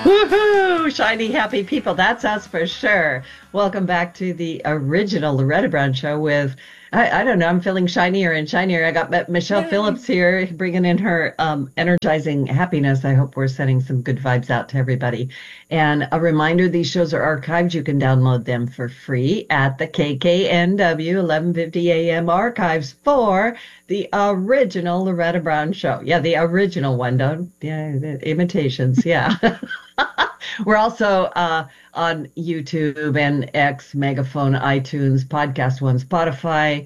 Woohoo! Shiny, happy people. That's us for sure. Welcome back to the original Loretta Brown Show with, I don't know, I'm feeling shinier and shinier. I got Michelle Yay. Phillips here bringing in her energizing happiness. I hope we're sending some good vibes out to everybody. And a reminder, these shows are archived. You can download them for free at the KKNW 1150 AM archives for the original Loretta Brown Show. Yeah, the original one, don't, yeah, the imitations, yeah. We're also on YouTube and X, Megaphone, iTunes, Podcast One, Spotify.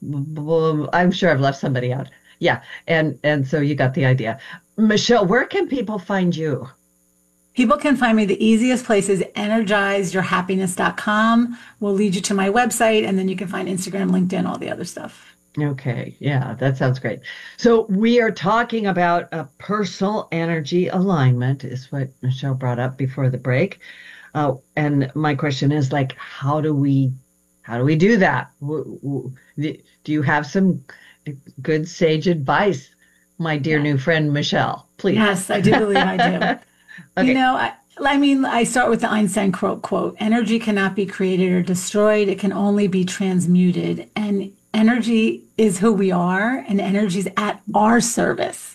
I'm sure I've left somebody out. Yeah, and so you got the idea. Michelle, where can people find you? People can find me. The easiest place is energizeyourhappiness.com. We'll lead you to my website, and then you can find Instagram, LinkedIn, all the other stuff. Okay, yeah, that sounds great. So we are talking about a personal energy alignment, is what Michelle brought up before the break. And my question is like, how do we do that? Do you have some good sage advice, my dear new friend Michelle? Please. Yes, I do believe I do. Okay. I start with the Einstein quote, energy cannot be created or destroyed. It can only be transmuted. And energy is who we are, and energy is at our service.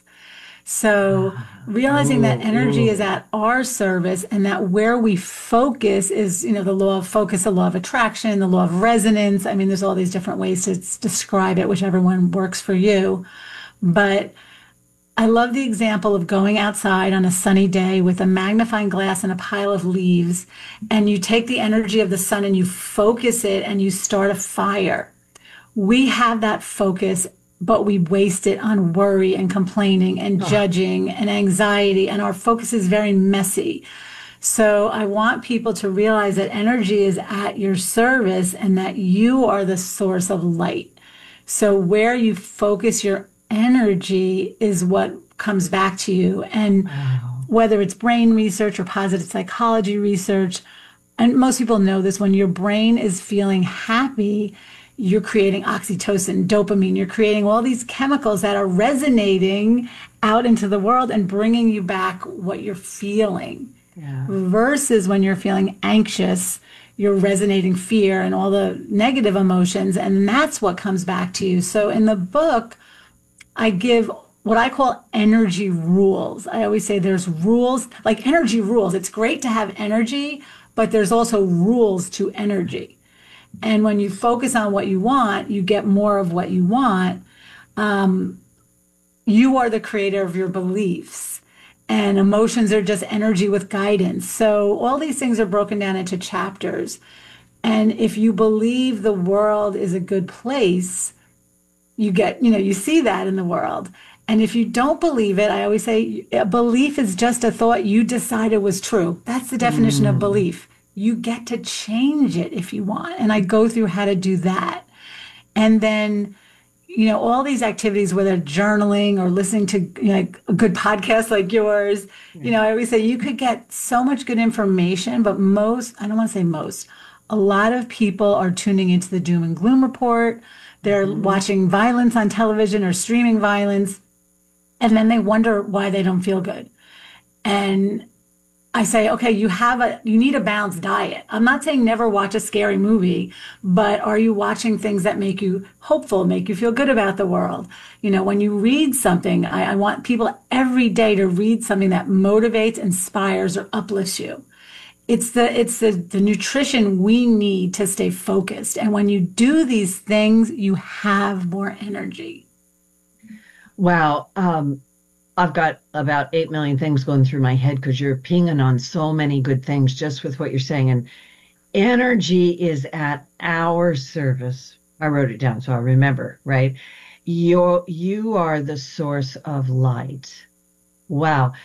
So realizing that energy is at our service, and that where we focus is, the law of focus, the law of attraction, the law of resonance. I mean, there's all these different ways to describe it, whichever one works for you. But I love the example of going outside on a sunny day with a magnifying glass and a pile of leaves, and you take the energy of the sun and you focus it and you start a fire. We have that focus, but we waste it on worry and complaining and judging and anxiety, and our focus is very messy. So I want people to realize that energy is at your service and that you are the source of light. So where you focus your energy is what comes back to you. And whether it's brain research or positive psychology research, and most people know this, when your brain is feeling happy, you're creating oxytocin, dopamine, you're creating all these chemicals that are resonating out into the world and bringing you back what you're feeling. Yeah. Versus when you're feeling anxious, you're resonating fear and all the negative emotions, and that's what comes back to you. So in the book, I give what I call energy rules. I always say there's rules, like energy rules. It's great to have energy, but there's also rules to energy. And when you focus on what you want, you get more of what you want. You are the creator of your beliefs, and emotions are just energy with guidance. So all these things are broken down into chapters. And if you believe the world is a good place, you get, you see that in the world. And if you don't believe it, I always say a belief is just a thought you decided was true. That's the definition of belief. You get to change it if you want. And I go through how to do that. And then, all these activities, whether journaling or listening to a good podcast like yours, I always say you could get so much good information, but I don't want to say most, a lot of people are tuning into the doom and gloom report. They're watching violence on television or streaming violence, and then they wonder why they don't feel good. And I say, okay, you need a balanced diet. I'm not saying never watch a scary movie, but are you watching things that make you hopeful, make you feel good about the world? When you read something, I want people every day to read something that motivates, inspires, or uplifts you. It's the nutrition we need to stay focused. And when you do these things, you have more energy. Wow. I've got about 8 million things going through my head because you're pinging on so many good things just with what you're saying. And energy is at our service. I wrote it down so I remember, right? You are the source of light. Wow.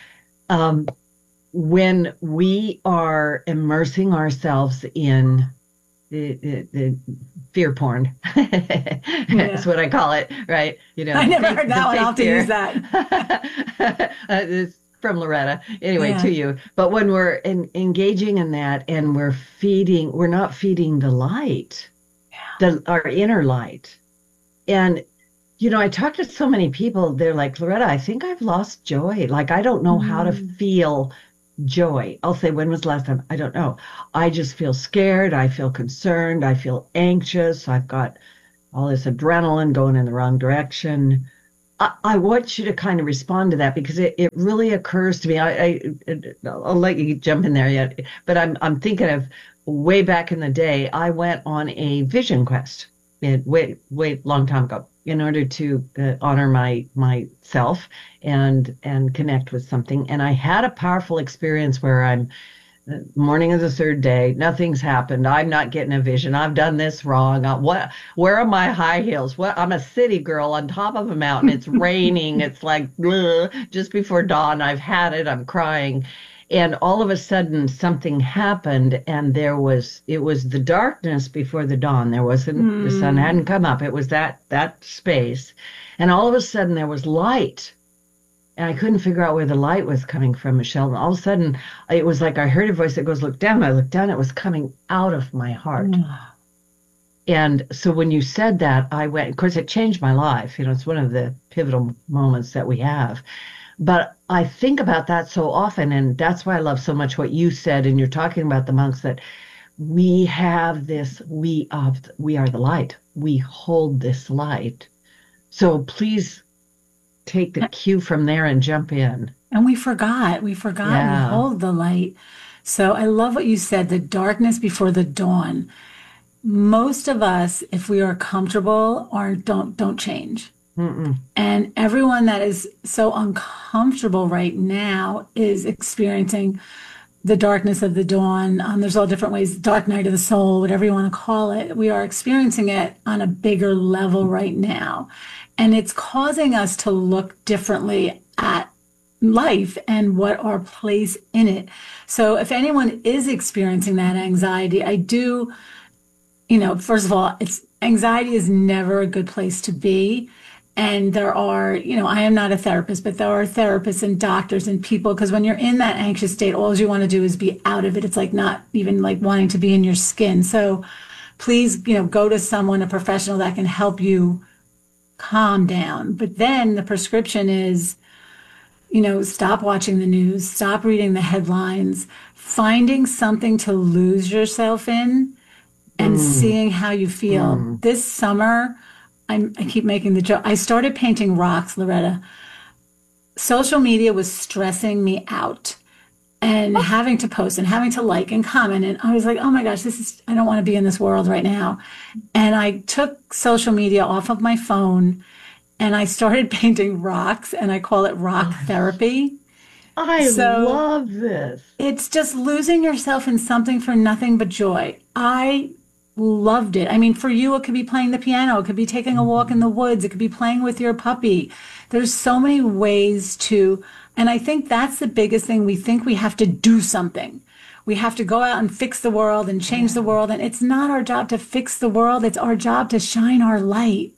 When we are immersing ourselves in the fear porn, that's what I call it, right? I never heard that one. I'll have to use that. It's from Loretta, anyway, to you. But when we're engaging in that and we're not feeding the light, our inner light. And, I talk to so many people, they're like, Loretta, I think I've lost joy. Like, I don't know how to feel joy. I'll say, when was the last time? I don't know. I just feel scared. I feel concerned. I feel anxious. I've got all this adrenaline going in the wrong direction. I want you to kind of respond to that because it really occurs to me. I'll let you jump in there yet, but I'm thinking of way back in the day. I went on a vision quest, way long time ago, in order to honor myself and connect with something. And I had a powerful experience where I'm morning of the third day, nothing's happened. I'm not getting a vision. I've done this wrong. Where are my high heels? I'm a city girl on top of a mountain. It's raining. It's like just before dawn. I've had it. I'm crying. And all of a sudden something happened, and it was the darkness before the dawn. There wasn't, the sun hadn't come up. It was that space. And all of a sudden there was light. And I couldn't figure out where the light was coming from, Michelle. And all of a sudden, it was like I heard a voice that goes, look down. I looked down. It was coming out of my heart. And so when you said that, I went, of course, it changed my life. It's one of the pivotal moments that we have. But I think about that so often. And that's why I love so much what you said. And you're talking about the monks, that we have this, we are the light. We hold this light. So please take the cue from there and jump in. And we forgot we hold the light. So I love what you said, the darkness before the dawn. Most of us, if we are comfortable, don't change. And everyone that is so uncomfortable right now is experiencing the darkness of the dawn. There's all different ways, dark night of the soul, whatever you want to call it. We are experiencing it on a bigger level right now. And it's causing us to look differently at life and what our place in it. So if anyone is experiencing that anxiety, I do, first of all, anxiety is never a good place to be. And there are, I am not a therapist, but there are therapists and doctors and people, because when you're in that anxious state, all you want to do is be out of it. It's like not even like wanting to be in your skin. So please, go to someone, a professional that can help you calm down. But then the prescription is, stop watching the news, stop reading the headlines, finding something to lose yourself in and seeing how you feel. This summer, I keep making the joke. I started painting rocks, Loretta. Social media was stressing me out and having to post and having to like and comment. And I was like, oh my gosh, I don't want to be in this world right now. And I took social media off of my phone and I started painting rocks, and I call it rock therapy. I love this. It's just losing yourself in something for nothing but joy. I loved it. I mean, for you, it could be playing the piano. It could be taking a walk in the woods. It could be playing with your puppy. There's so many ways to, and I think that's the biggest thing. We think we have to do something. We have to go out and fix the world and change the world. And it's not our job to fix the world. It's our job to shine our light.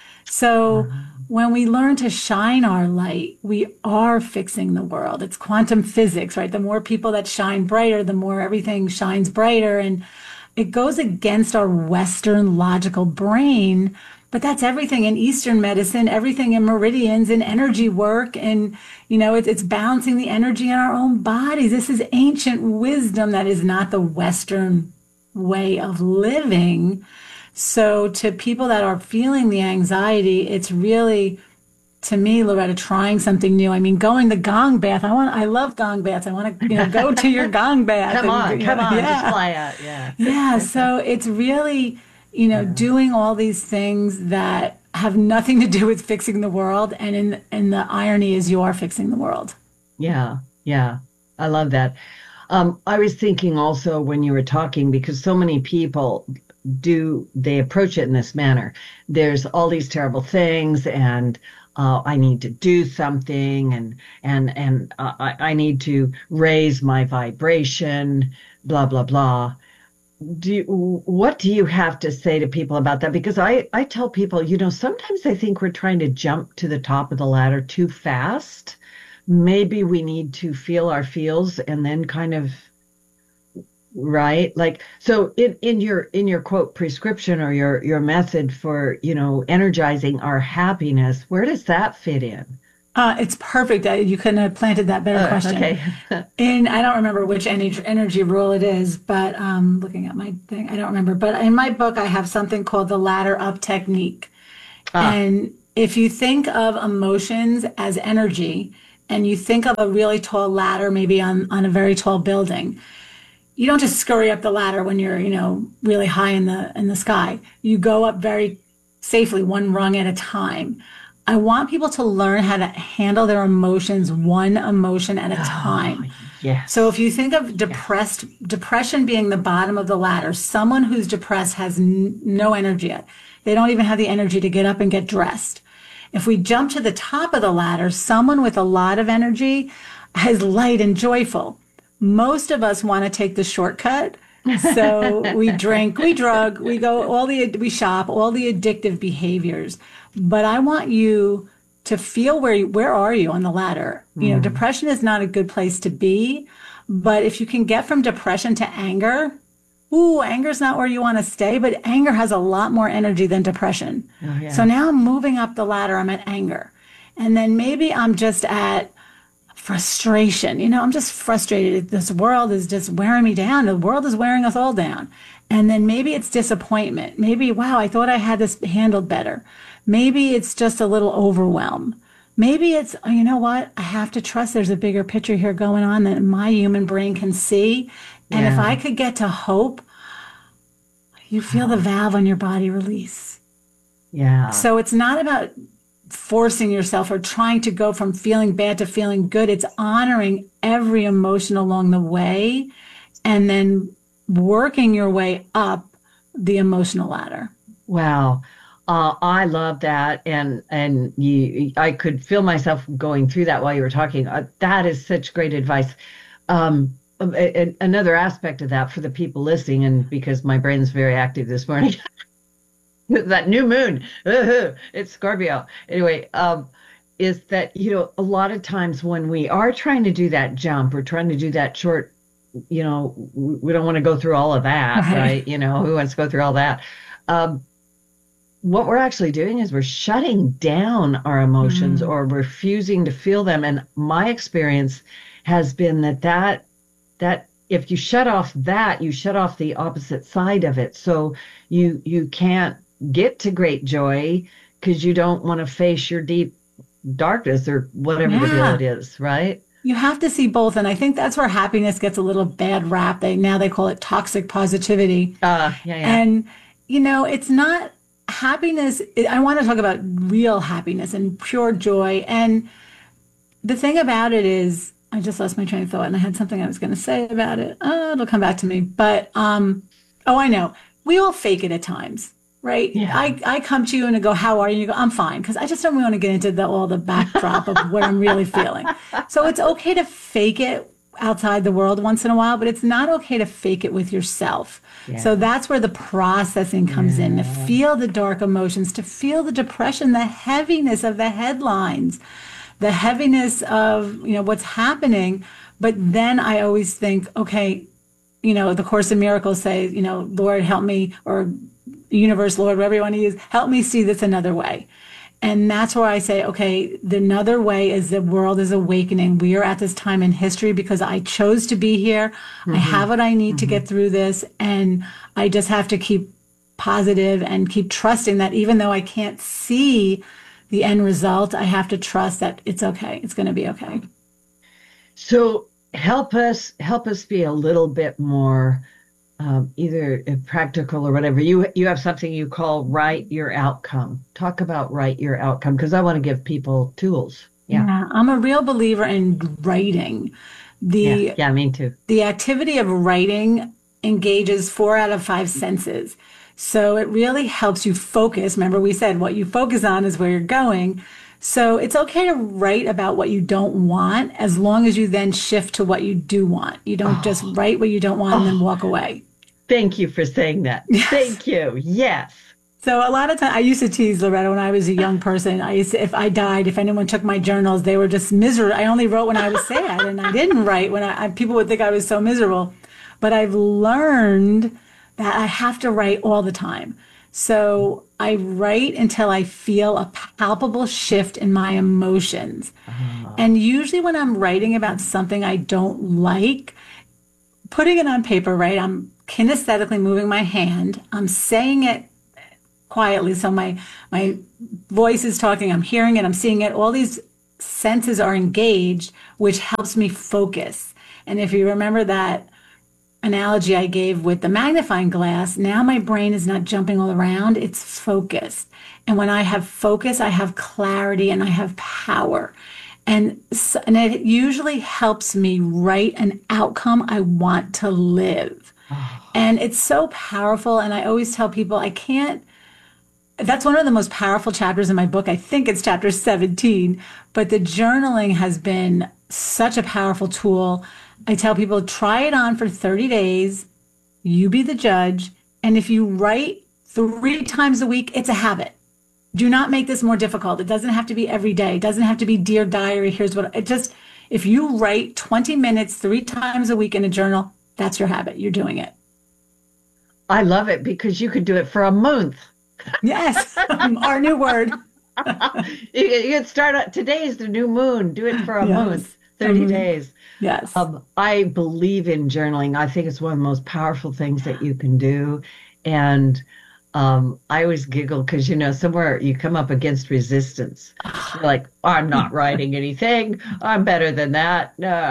So when we learn to shine our light, we are fixing the world. It's quantum physics, right? The more people that shine brighter, the more everything shines brighter. And it goes against our Western logical brain, but that's everything in Eastern medicine, everything in meridians and energy work. And, it's balancing the energy in our own bodies. This is ancient wisdom that is not the Western way of living. So to people that are feeling the anxiety, it's really, to me, Loretta, trying something new. I mean, going the gong bath. I love gong baths. I want to, go to your gong bath. Come on, just fly out. Yeah. So it's really, doing all these things that have nothing to do with fixing the world. And the irony is you are fixing the world. Yeah. I love that. I was thinking also when you were talking, because so many people they approach it in this manner. There's all these terrible things, and I need to do something, and I need to raise my vibration, blah, blah, blah. What do you have to say to people about that? Because I tell people, sometimes I think we're trying to jump to the top of the ladder too fast. Maybe we need to feel our feels and then kind of, right? Like, so in your quote prescription or your method for, energizing our happiness, where does that fit in? It's perfect. You couldn't have planted that better question. Okay. And I don't remember which energy rule it is, but looking at my thing, I don't remember. But in my book, I have something called the ladder up technique. Ah, And if you think of emotions as energy, and you think of a really tall ladder, maybe on a very tall building, you don't just scurry up the ladder when you're, really high in the sky. You go up very safely, one rung at a time. I want people to learn how to handle their emotions one emotion at a oh, time. So if yes. you think of Yes. depression being the bottom of the ladder, someone who's depressed has no energy yet. They don't even have the energy to get up and get dressed. If we jump to the top of the ladder, someone with a lot of energy is light and joyful. Most of us want to take the shortcut. So we drink, we drug, we shop, all the addictive behaviors. But I want you to feel where are you on the ladder? Mm, Depression is not a good place to be, but if you can get from depression to anger, ooh, anger's not where you want to stay, but anger has a lot more energy than depression. oh, So yeah. now I'm moving up the ladder, I'm at anger. And then maybe I'm just at frustration. I'm just frustrated. This world is just wearing me down. The world is wearing us all down. And then maybe it's disappointment. Maybe, wow, I thought I had this handled better. Maybe it's just a little overwhelm. Maybe it's, oh, you know what? I have to trust there's a bigger picture here going on that my human brain can see. And if I Yeah. could get to hope, you feel the Oh, valve on your body release. yeah. So it's not about forcing yourself or trying to go from feeling bad to feeling good. It's honoring every emotion along the way and then working your way up the emotional ladder. Wow. I love that. And I could feel myself going through that while you were talking. That is such great advice. Another aspect of that for the people listening, and because my brain's very active this morning, that new moon, it's Scorpio. Anyway, is that, a lot of times when we are trying to do that jump or trying to do that short, we don't want to go through all of that, Right. right? Who wants to go through all that? Um, what we're actually doing is we're shutting down our emotions Mm. or refusing to feel them. And my experience has been that if you shut off that, you shut off the opposite side of it. So you can't get to great joy because you don't want to face your deep darkness or whatever the deal it Yeah. is, right? You have to see both. And I think that's where happiness gets a little bad rap. Now they call it toxic positivity. Yeah, yeah. And, it's not happiness. I want to talk about real happiness and pure joy. And the thing about it is, I just lost my train of thought and I had something I was going to say about it. It'll come back to me. But, oh, I know. We all fake it at times, right? Yeah. I come to you and I go, how are you? You go, I'm fine. Because I just don't want to get into all the backdrop of what I'm really feeling. So it's okay to fake it outside the world once in a while, but it's not okay to fake it with yourself. So Yeah. that's where the processing comes in, to Yeah. feel the dark emotions, to feel the depression, the heaviness of the headlines, the heaviness of, what's happening. But then I always think, okay, the Course in Miracles say, Lord, help me, or universe, Lord, whatever you want to use, help me see this another way. And that's where I say, okay, the another way is the world is awakening. We are at this time in history because I chose to be here. I Hmm. have what I need to Hmm. get through this. And I just have to keep positive and keep trusting that even though I can't see the end result, I have to trust that it's okay. It's going to be okay. So help us be a little bit more either practical or whatever. You have something you call write your outcome. Talk about write your outcome because I want to give people tools. Yeah, Yeah, I'm a real believer in writing. yeah, The yeah. Me too. the activity of writing engages 4 out of 5 senses. So it really helps you focus. Remember, we said what you focus on is where you're going. So it's okay to write about what you don't want as long as you then shift to what you do want. You don't just Oh, write what you don't want and then oh. walk away. Thank you for saying that. Yes. Thank you. Yes. So a lot of times I used to tease Loretta when I was a young person. If I died, if anyone took my journals, they were just miserable. I only wrote when I was sad and I didn't write when people would think I was so miserable. But I've learned that I have to write all the time. So I write until I feel a palpable shift in my emotions. Ah, And usually when I'm writing about something I don't like, putting it on paper, right? I'm kinesthetically moving my hand. I'm saying it quietly. So my voice is talking, I'm hearing it, I'm seeing it. All these senses are engaged, which helps me focus. And if you remember that analogy I gave with the magnifying glass, now my brain is not jumping all around, it's focused. And when I have focus, I have clarity and I have power. And it usually helps me write an outcome I want to live. ah. And it's so powerful. And I always tell people I can't, that's one of the most powerful chapters in my book. I think it's chapter 17, but the journaling has been such a powerful tool. I tell people try it on for 30 days. You be the judge. And if you write 3 times a week, it's a habit. Do not make this more difficult. It doesn't have to be every day. It doesn't have to be Dear Diary. Here's what it just, if you write 20 minutes 3 times a week in a journal, that's your habit. You're doing it. I love it because you could do it for a month. Yes. Our new word. You could start today is the new moon. Do it for a Yes. month, 30 days. Yes. I believe in journaling. I think it's one of the most powerful things that you can do. And I always giggle because, somewhere you come up against resistance. You're like, I'm not writing anything. I'm better than that.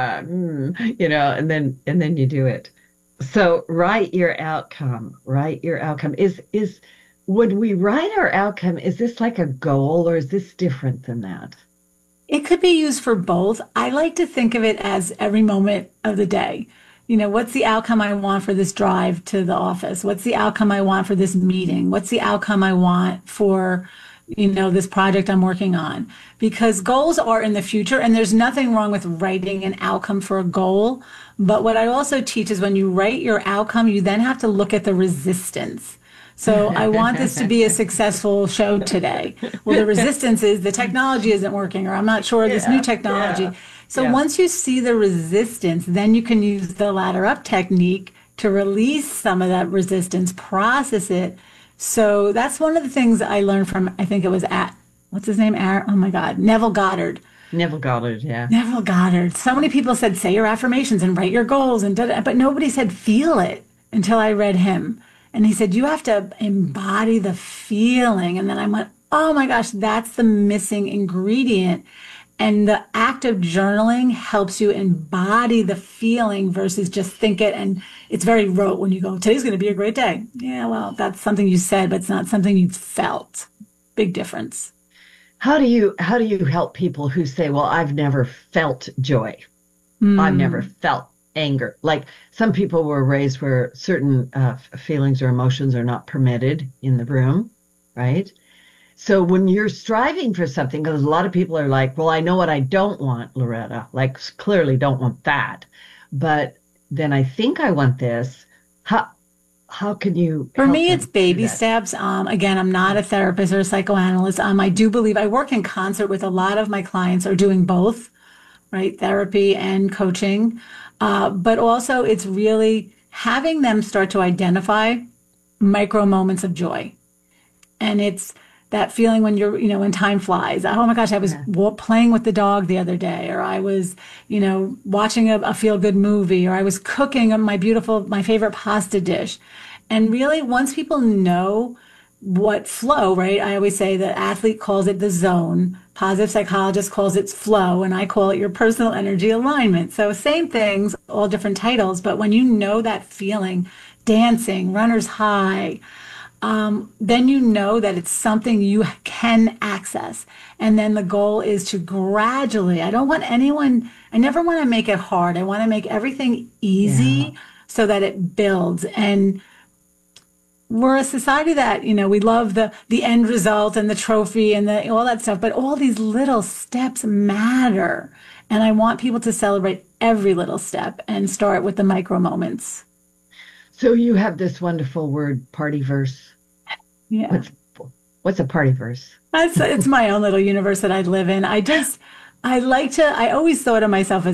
And then you do it. So write your outcome. Write your outcome. Would we write our outcome? Is this like a goal or is this different than that? It could be used for both. I like to think of it as every moment of the day. What's the outcome I want for this drive to the office? What's the outcome I want for this meeting? What's the outcome I want for, this project I'm working on? Because goals are in the future, and there's nothing wrong with writing an outcome for a goal. But what I also teach is when you write your outcome, you then have to look at the resistance. So I want this to be a successful show today. Well, the resistance is the technology isn't working, or I'm not sure this new technology. Yeah, So yeah. once you see the resistance, then you can use the ladder up technique to release some of that resistance, process it. So that's one of the things I learned from, I think it was what's his name? Oh my God, Neville Goddard. Never got it. Yeah. Neville Goddard. So many people said, say your affirmations and write your goals, and but nobody said feel it until I read him. And he said, you have to embody the feeling. And then I went, oh my gosh, that's the missing ingredient. And the act of journaling helps you embody the feeling versus just think it. And it's very rote when you go, today's going to be a great day. Yeah, well, that's something you said, but it's not something you felt. Big difference. How do you help people who say, well, I've never felt joy. I've never felt anger. Like some people were raised where certain feelings or emotions are not permitted in the room, right? So when you're striving for something, because a lot of people are like, well, I know what I don't want, Loretta, like clearly don't want that. But then I think I want this. How can you For help me, it's them do baby that? steps. Again, I'm not a therapist or a psychoanalyst. I do believe I work in concert with a lot of my clients are doing both, right? Therapy and coaching. But also it's really having them start to identify micro moments of joy. And it's that feeling when when time flies. Oh my gosh, I was Yeah. playing with the dog the other day, or I was, watching a feel good movie, or I was cooking my favorite pasta dish. And really, once people know what flow, right? I always say the athlete calls it the zone, positive psychologist calls it flow, and I call it your personal energy alignment. So same things, all different titles, but when you know that feeling, dancing, runner's high, then you know that it's something you can access. And then the goal is to gradually, I never want to make it hard. I want to make everything Yeah. easy so that it builds. And we're a society that, we love the end result and the trophy and all that stuff, but all these little steps matter. And I want people to celebrate every little step and start with the micro moments. So you have this wonderful word, party verse. Yeah. What's what's a party verse? It's my own little universe that I live in. I always thought of myself as like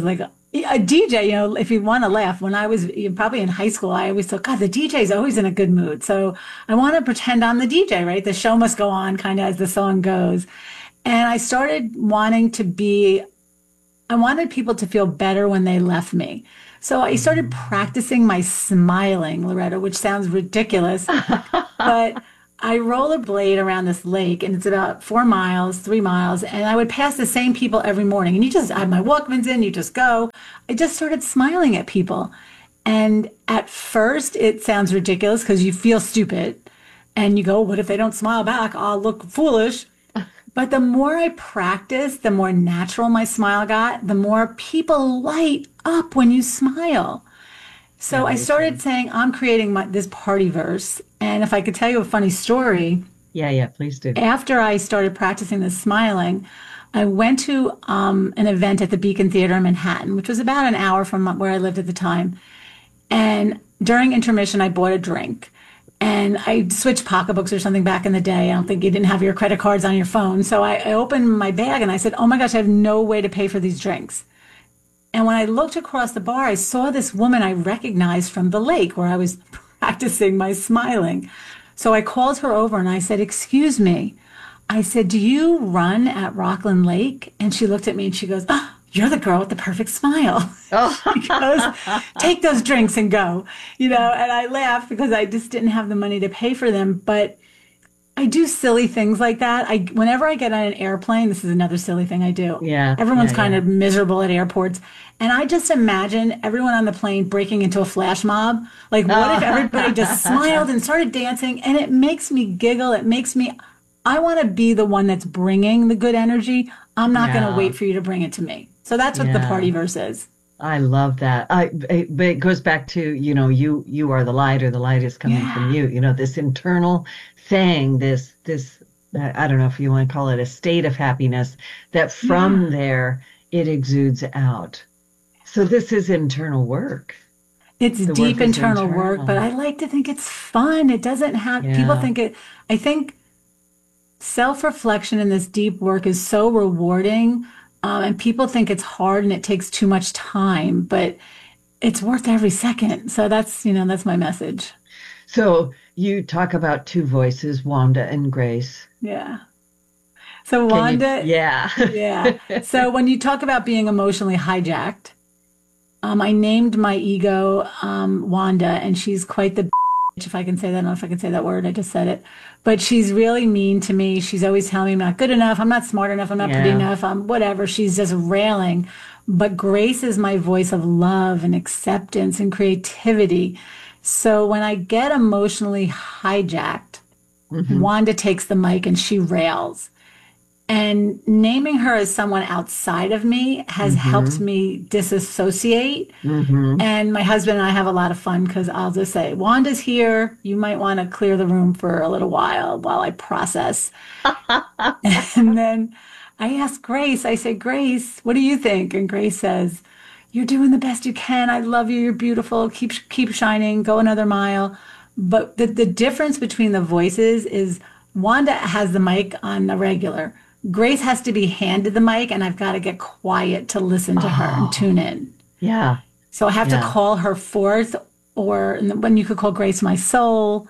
A DJ, if you want to laugh, when I was probably in high school, I always thought, God, the DJ is always in a good mood. So I want to pretend I'm the DJ, right? The show must go on kind of as the song goes. And I started wanting to be, I wanted people to feel better when they left me. So I started practicing my smiling, Loretta, which sounds ridiculous, but I rollerblade around this lake and it's about 4 miles, 3 miles, and I would pass the same people every morning. And I have my Walkmans in, you just go. I just started smiling at people. And at first it sounds ridiculous because you feel stupid and you go, what if they don't smile back? I'll look foolish. But the more I practiced, the more natural my smile got, the more people light up when you smile. So I started saying, I'm creating this party verse. And if I could tell you a funny story. Yeah, please do. After I started practicing the smiling, I went to an event at the Beacon Theater in Manhattan, which was about an hour from where I lived at the time. And during intermission, I bought a drink. And I switched pocketbooks or something back in the day. I don't think you didn't have your credit cards on your phone. So I opened my bag and I said, oh my gosh, I have no way to pay for these drinks. And when I looked across the bar, I saw this woman I recognized from the lake where I was practicing my smiling. So I called her over and I said, excuse me. I said, do you run at Rockland Lake? And she looked at me and she goes, oh, you're the girl with the perfect smile. Oh. She goes, take those drinks and go, and I laughed because I just didn't have the money to pay for them. But I do silly things like that. Whenever I get on an airplane, this is another silly thing I do. Yeah. Everyone's kind of miserable at airports. And I just imagine everyone on the plane breaking into a flash mob. Like, what if everybody just smiled and started dancing? And it makes me giggle. I want to be the one that's bringing the good energy. I'm not going to wait for you to bring it to me. So that's what the party verse is. I love that. But it goes back to, you are the light, or the light is coming from you. This internal thing, this, I don't know if you want to call it a state of happiness, that from there it exudes out. So this is internal work. It's deep internal work, but I like to think it's fun. It doesn't have, people think I think self-reflection in this deep work is so rewarding. And people think it's hard and it takes too much time, but it's worth every second. So that's my message. So you talk about two voices, Wanda and Grace. Yeah. So Wanda. Yeah. So when you talk about being emotionally hijacked, I named my ego Wanda, and she's quite the bitch, if I can say that. I don't know if I can say that word. I just said it. But she's really mean to me. She's always telling me I'm not good enough. I'm not smart enough. I'm not pretty enough. I'm whatever. She's just railing. But Grace is my voice of love and acceptance and creativity. So when I get emotionally hijacked, Wanda takes the mic and she rails. And naming her as someone outside of me has helped me disassociate. And my husband and I have a lot of fun because I'll just say, Wanda's here. You might want to clear the room for a little while I process. And then I ask Grace, I say, Grace, what do you think? And Grace says, you're doing the best you can. I love you. You're beautiful. Keep shining. Go another mile. But the difference between the voices is Wanda has the mic on the regular. Grace has to be handed the mic, and I've got to get quiet to listen to her and tune in. Yeah. So I have to call her forth, or when you could call Grace my soul,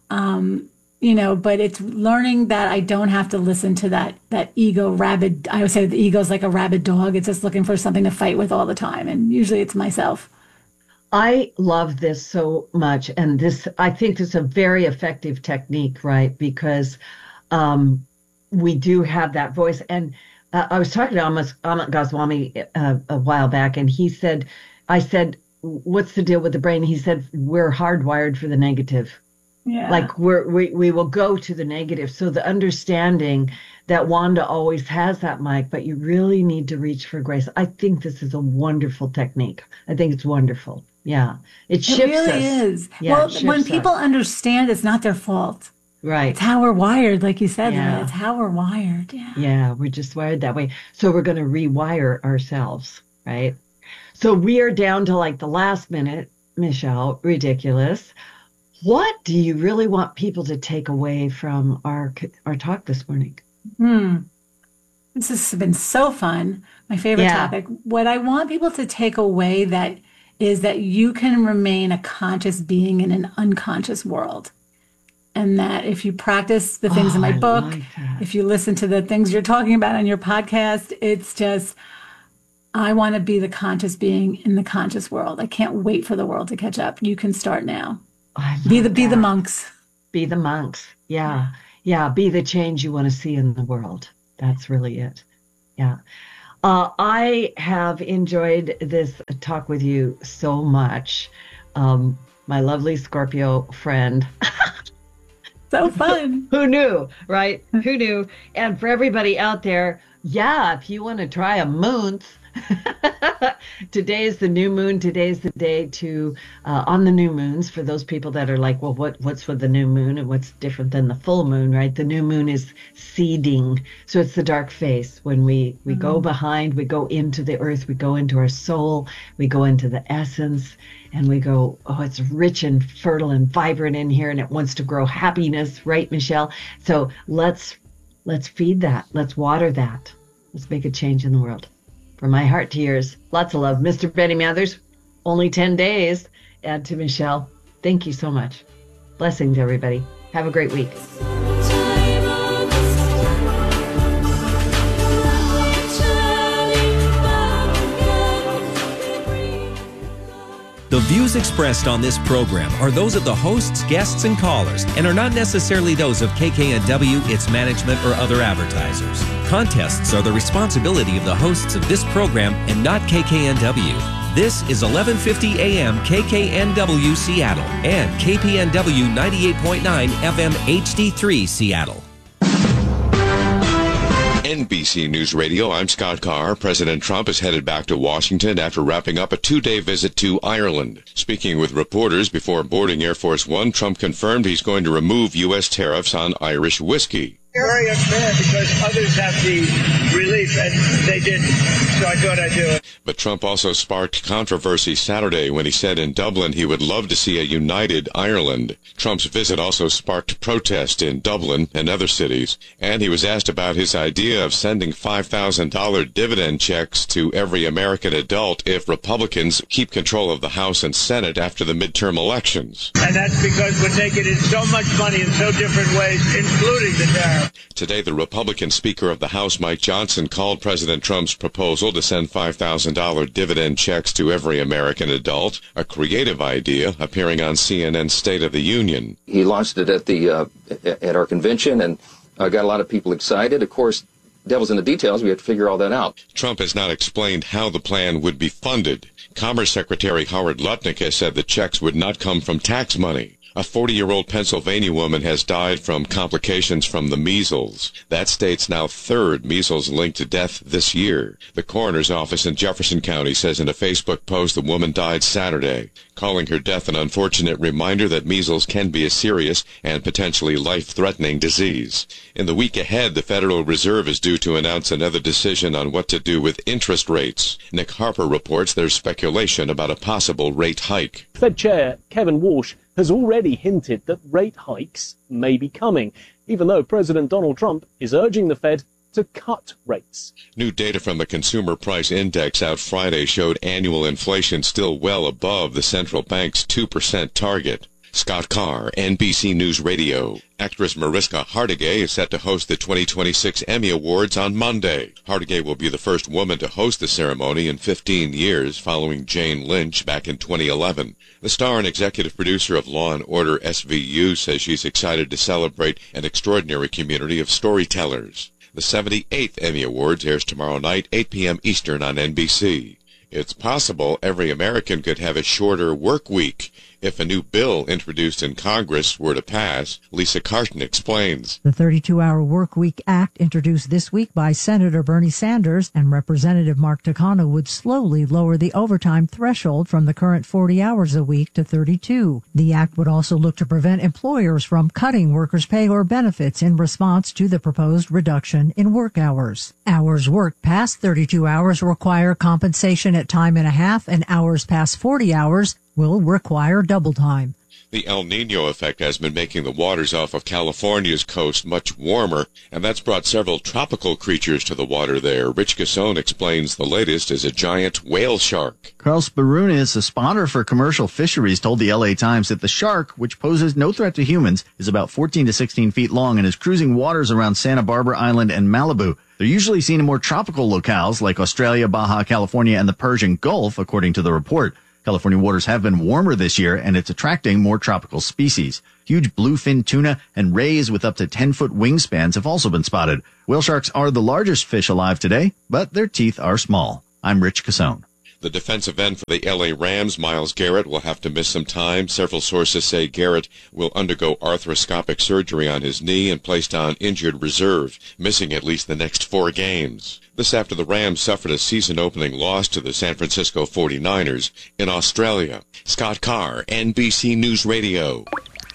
but it's learning that I don't have to listen to that ego rabid. I would say the ego is like a rabid dog. It's just looking for something to fight with all the time. And usually it's myself. I love this so much. And I think this is a very effective technique, right? Because, we do have that voice. And I was talking to Amit Goswami a while back, and I said, what's the deal with the brain? He said, we're hardwired for the negative. Yeah. Like we will go to the negative. So the understanding that Wanda always has that mic, but you really need to reach for Grace. I think this is a wonderful technique. I think it's wonderful. Yeah. It shifts us. It really is. Yeah, well, when people understand, it's not their fault. Right. It's how we're wired, like you said. Yeah. It's how we're wired. Yeah. Yeah, we're just wired that way. So we're going to rewire ourselves, right? So we are down to like the last minute, Michelle. Ridiculous. What do you really want people to take away from our talk this morning? This has been so fun. My favorite Yeah. topic. What I want people to take away that is that you can remain a conscious being in an unconscious world. And that if you practice the things in Oh, my I book, like that. if you listen to the things you're talking about on your podcast, it's just, I want to be the conscious being in the conscious world. I can't wait for the world to catch up. You can start now. I Be the love be the that. monks. Be the monks. Yeah. Yeah. Be the change you want to see in the world. That's really it. Yeah. I have enjoyed this talk with you so much. My lovely Scorpio friend. So fun. Who knew, right? Who knew? And for everybody out there, yeah, if you want to try a month, today is the new moon. Today's the day to on the new moons. For those people that are like, well, what's with the new moon and what's different than the full moon, right? The new moon is seeding, so it's the dark phase when we go behind, we go into the earth, we go into our soul, we go into the essence, and we go, oh, it's rich and fertile and vibrant in here, and it wants to grow happiness, right, Michelle? So let's feed that. Let's water that. Let's make a change in the world. From my heart to yours, lots of love. Mr. Benny Mathers, only 10 days. Add to Michelle. Thank you so much. Blessings, everybody. Have a great week. The views expressed on this program are those of the hosts, guests, and callers, and are not necessarily those of KKNW, its management, or other advertisers. Contests are the responsibility of the hosts of this program and not KKNW. This is 1150 AM KKNW Seattle and KPNW 98.9 FM HD3 Seattle. NBC News Radio, I'm Scott Carr. President Trump is headed back to Washington after wrapping up a 2-day visit to Ireland. Speaking with reporters before boarding Air Force One, Trump confirmed he's going to remove U.S. tariffs on Irish whiskey. Very unfair because others have the relief and they didn't, so I thought I'd do it. But Trump also sparked controversy Saturday when he said in Dublin he would love to see a united Ireland. Trump's visit also sparked protest in Dublin and other cities, and he was asked about his idea of sending $5,000 dividend checks to every American adult if Republicans keep control of the House and Senate after the midterm elections. And that's because we're taking in so much money in so different ways, including the tariff. Today, the Republican Speaker of the House, Mike Johnson, called President Trump's proposal to send $5,000 dividend checks to every American adult a creative idea, appearing on CNN's State of the Union. He launched it at our convention and got a lot of people excited. Of course, devil's in the details. We have to figure all that out. Trump has not explained how the plan would be funded. Commerce Secretary Howard Lutnick has said the checks would not come from tax money. A 40-year-old Pennsylvania woman has died from complications from the measles. That state's now third measles-linked death this year. The coroner's office in Jefferson County says in a Facebook post the woman died Saturday, calling her death an unfortunate reminder that measles can be a serious and potentially life-threatening disease. In the week ahead, the Federal Reserve is due to announce another decision on what to do with interest rates. Nick Harper reports there's speculation about a possible rate hike. Fed Chair Kevin Walsh has already hinted that rate hikes may be coming, even though President Donald Trump is urging the Fed to cut rates. New data from the Consumer Price Index out Friday showed annual inflation still well above the central bank's 2% target. Scott Carr, NBC News Radio. Actress Mariska Hargitay is set to host the 2026 Emmy Awards on Monday. Hargitay will be the first woman to host the ceremony in 15 years, following Jane Lynch back in 2011. The star and executive producer of Law & Order SVU says she's excited to celebrate an extraordinary community of storytellers. The 78th Emmy Awards airs tomorrow night, 8 p.m. Eastern on NBC. It's possible every American could have a shorter work week if a new bill introduced in Congress were to pass. Lisa Carton explains. The 32-Hour Workweek Act, introduced this week by Senator Bernie Sanders and Representative Mark Takano, would slowly lower the overtime threshold from the current 40 hours a week to 32. The act would also look to prevent employers from cutting workers' pay or benefits in response to the proposed reduction in work hours. Hours worked past 32 hours require compensation at time and a half, and hours past 40 hours will require double time. The El Nino effect has been making the waters off of California's coast much warmer, and that's brought several tropical creatures to the water there. Rich Casson explains the latest is a giant whale shark. Carl Sparunis, a spotter for commercial fisheries, told the LA Times that the shark, which poses no threat to humans, is about 14 to 16 feet long and is cruising waters around Santa Barbara Island and Malibu. They're usually seen in more tropical locales like Australia, Baja California, and the Persian Gulf, according to the report. California waters have been warmer this year, and it's attracting more tropical species. Huge bluefin tuna and rays with up to 10-foot wingspans have also been spotted. Whale sharks are the largest fish alive today, but their teeth are small. I'm Rich Casson. The defensive end for the LA Rams, Myles Garrett, will have to miss some time. Several sources say Garrett will undergo arthroscopic surgery on his knee and placed on injured reserve, missing at least the next 4 games. This after the Rams suffered a season-opening loss to the San Francisco 49ers in Australia. Scott Carr, NBC News Radio.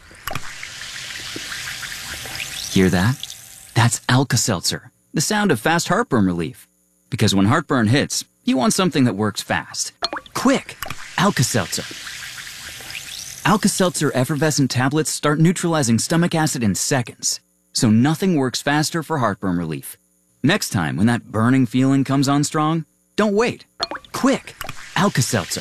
Hear that? That's Alka-Seltzer, the sound of fast heartburn relief. Because when heartburn hits, you want something that works fast. Quick! Alka-Seltzer. Alka-Seltzer effervescent tablets start neutralizing stomach acid in seconds, so nothing works faster for heartburn relief. Next time when that burning feeling comes on strong, don't wait. Quick! Alka-Seltzer.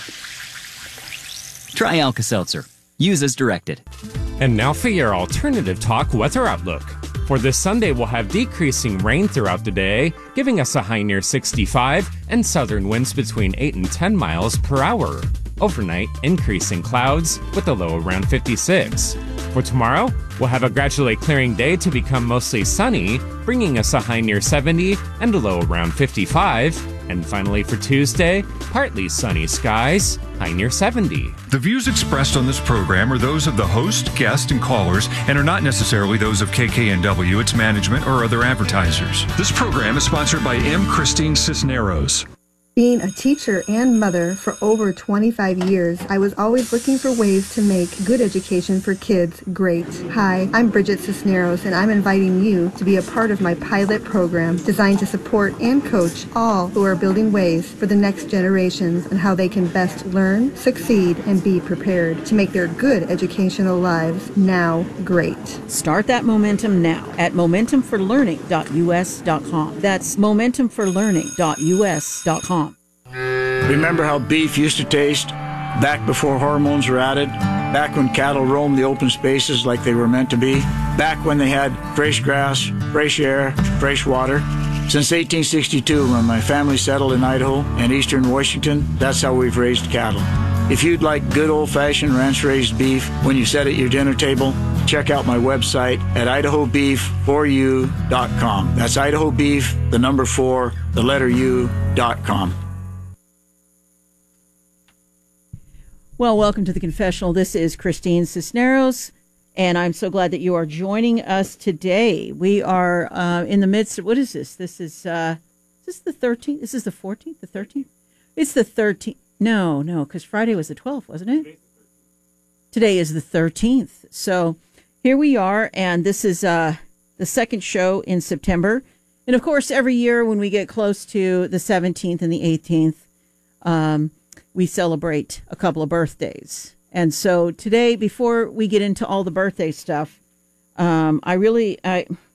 Try Alka-Seltzer. Use as directed. And now for your alternative talk weather outlook. For this Sunday, we'll have decreasing rain throughout the day, giving us a high near 65 and southern winds between 8 and 10 miles per hour. Overnight, increasing clouds with a low around 56. For tomorrow, we'll have a gradually clearing day to become mostly sunny, bringing us a high near 70 and a low around 55. And finally for Tuesday, partly sunny skies, high near 70. The views expressed on this program are those of the host, guest, and callers, and are not necessarily those of KKNW, its management, or other advertisers. This program is sponsored by M. Christine Cisneros. Being a teacher and mother for over 25 years, I was always looking for ways to make good education for kids great. Hi, I'm Bridget Cisneros, and I'm inviting you to be a part of my pilot program designed to support and coach all who are building ways for the next generations and how they can best learn, succeed, and be prepared to make their good educational lives now great. Start that momentum now at momentumforlearning.us.com. That's momentumforlearning.us.com. Remember how beef used to taste back before hormones were added? Back when cattle roamed the open spaces like they were meant to be? Back when they had fresh grass, fresh air, fresh water? Since 1862, when my family settled in Idaho and eastern Washington, that's how we've raised cattle. If you'd like good old-fashioned ranch-raised beef when you sit at your dinner table, check out my website at idahobeef4u.com. That's Idaho Beef, the number 4, the letter U.com. Well, welcome to the confessional. This is Christine Cisneros, and I'm so glad that you are joining us today. We are in the midst of, what is this? This is the 13th? This is the 14th? The 13th? It's the 13th. No, because Friday was the 12th, wasn't it? Today is the 13th. So here we are, and this is the second show in September. And, of course, every year when we get close to the 17th and the 18th, we celebrate a couple of birthdays. And so today, before we get into all the birthday stuff, I